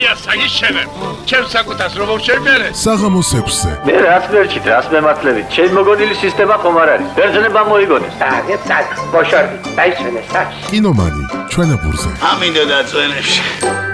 საგიშენებ ჩემ საკუთას რომ შევერე საღამოს 6-ზე მე რაც მერჩით რას მემართლებით ჩემ მოგონილი სისტემა ხომ არ არის ბერძნება მოიგონეს ბოშორდი დაიშვენეს კინომანი ჩვენებურზე ამინდა დაწვენებში